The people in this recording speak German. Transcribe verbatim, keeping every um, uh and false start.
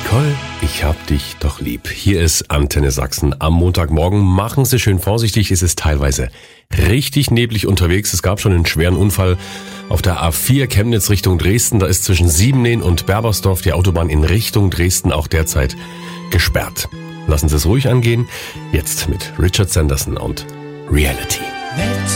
Nicole, ich hab dich doch lieb. Hier ist Antenne Sachsen. Am Montagmorgen machen Sie schön vorsichtig. Es ist teilweise richtig neblig unterwegs. Es gab schon einen schweren Unfall auf der A vier Chemnitz Richtung Dresden. Da ist zwischen Siebennehen und Berbersdorf die Autobahn in Richtung Dresden auch derzeit gesperrt. Lassen Sie es ruhig angehen. Jetzt mit Richard Sanderson und Reality.